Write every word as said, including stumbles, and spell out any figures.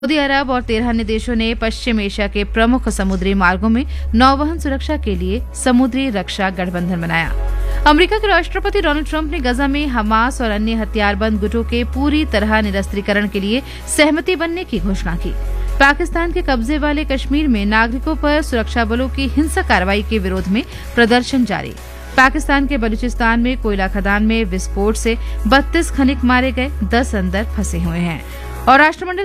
Saudi अरब और तेरह अन्य देशों ने पश्चिम एशिया के प्रमुख समुद्री मार्गों में नौवहन सुरक्षा के लिए समुद्री रक्षा गठबंधन बनाया। अमेरिका के राष्ट्रपति डोनाल्ड ट्रंप ने गजा में हमास और अन्य हथियारबंद गुटों के पूरी तरह निरस्त्रीकरण के लिए सहमति बनने की घोषणा की। पाकिस्तान के कब्जे वाले कश्मीर में नागरिकों पर सुरक्षा बलों की हिंसक कार्रवाई के विरोध में प्रदर्शन जारी। पाकिस्तान के बलूचिस्तान में कोयला खदान में विस्फोट से बत्तीस खनिक मारे गए, दस अंदर फंसे हुए हैं। और राष्ट्रमंडल